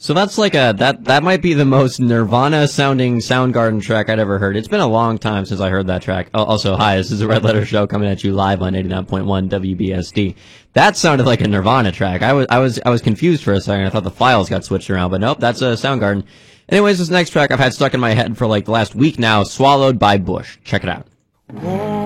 So that's like that might be the most Nirvana sounding Soundgarden track I'd ever heard. It's been a long time since I heard that track. Oh, also, hi, this is a Red Letter Show coming at you live on 89.1 WBSD. That sounded like a Nirvana track. I was confused for a second. I thought the files got switched around, but nope, that's a Soundgarden. Anyways, this next track I've had stuck in my head for like the last week now, Swallowed by Bush. Check it out.